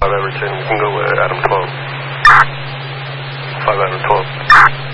5 Everton, you can go with Adam 12. 5 Adam 12.